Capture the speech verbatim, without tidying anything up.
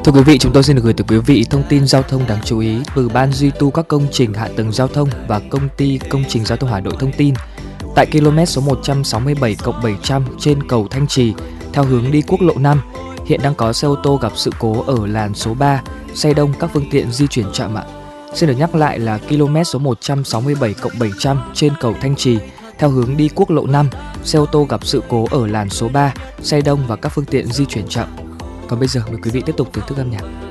Thưa quý vị, chúng tôi xin được gửi tới quý vị thông tin giao thông đáng chú ý từ Ban duy tu các công trình hạ tầng giao thông và Công ty Công trình Giao thông Hà Nội thông tin. Tại km số một trăm sáu mươi bảy cộng bảy trăm trên cầu Thanh Trì theo hướng đi quốc lộ năm, hiện đang có xe ô tô gặp sự cố ở làn số ba, xe đông các phương tiện di chuyển chậm ạ. Xin được nhắc lại là km số một trăm sáu mươi bảy cộng bảy trăm trên cầu Thanh Trì theo hướng đi quốc lộ năm, xe ô tô gặp sự cố ở làn số ba, xe đông và các phương tiện di chuyển chậm. Còn bây giờ mời quý vị tiếp tục thưởng thức âm nhạc.